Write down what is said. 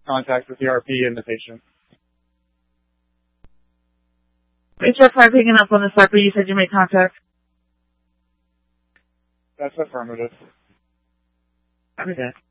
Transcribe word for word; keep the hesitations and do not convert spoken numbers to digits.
contact with the R P and the patient. It's just by picking up on the sucker, you said you made contact? That's affirmative. Okay.